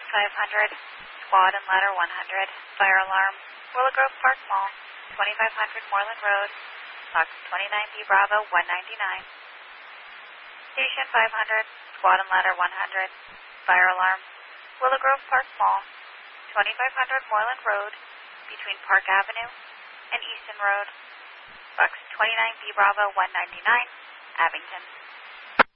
500, squad and ladder 100, fire alarm, Willow Grove Park Mall, 2500 Moreland Road, box 29B Bravo 199. Station 500, squad and ladder 100, fire alarm, Willow Grove Park Mall, 2500 Moreland Road, between Park Avenue and Easton Road, box 29B Bravo 199, Abington.